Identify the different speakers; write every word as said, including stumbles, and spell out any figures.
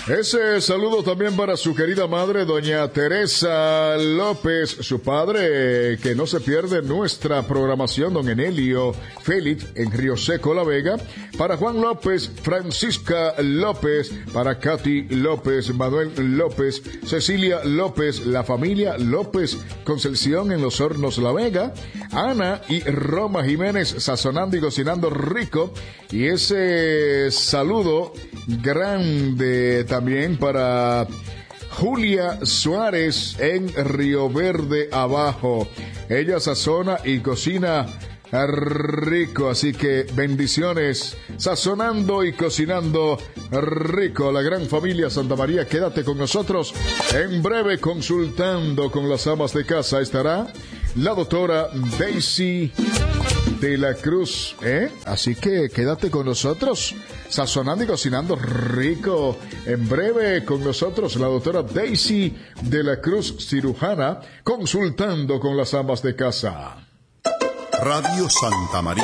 Speaker 1: Ese saludo también para su querida madre, doña Teresa López, su padre, que no se pierde nuestra programación, don Enelio Félix, en Río Seco, La Vega, para Juan López, Francisca López, para Katy López, Manuel López, Cecilia López, la familia López Concepción en Los Hornos, La Vega, Ana y Roma Jiménez, sazonando y cocinando rico, y ese saludo grande también para Julia Suárez en Río Verde Abajo. Ella sazona y cocina rico, así que bendiciones, sazonando y cocinando rico. La gran familia Santa María, quédate con nosotros. En breve, consultando con las amas de casa, estará la doctora Daisy de la Cruz, ¿eh? Así que quédate con nosotros, sazonando y cocinando rico. En breve con nosotros la doctora Daisy de la Cruz, cirujana, consultando con las amas de casa.
Speaker 2: Radio Santa María.